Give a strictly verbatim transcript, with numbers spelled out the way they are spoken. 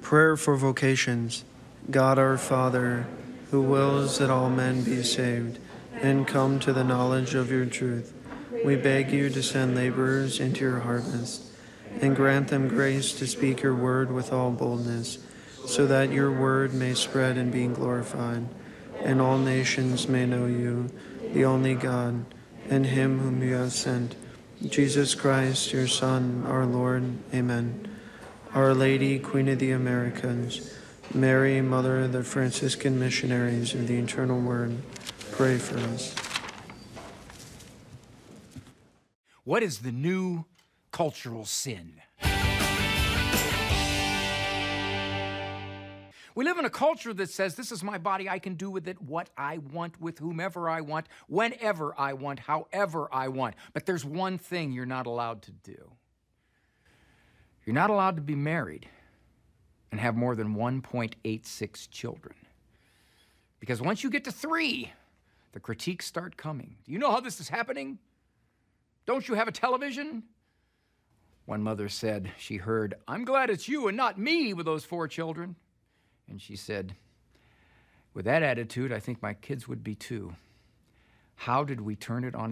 Prayer for vocations. God our Father, who wills that all men be saved and come to the knowledge of your truth, we beg you to send laborers into your harvest and grant them grace to speak your word with all boldness, so that your word may spread and be glorified, and all nations may know you, the only God, and him whom you have sent, Jesus Christ, your Son, our Lord. Amen. Our Lady, Queen of the Americans, Mary, Mother of the Franciscan Missionaries of the Eternal Word, pray for us. What is the new cultural sin? We live in a culture that says, this is my body, I can do with it what I want, with whomever I want, whenever I want, however I want. But there's one thing you're not allowed to do. You're not allowed to be married and have more than one point eight six children. Because once you get to three, the critiques start coming. Do you know how this is happening? Don't you have a television? One mother said she heard, "I'm glad it's you and not me with those four children." And she said, "With that attitude, I think my kids would be too." How did we turn it on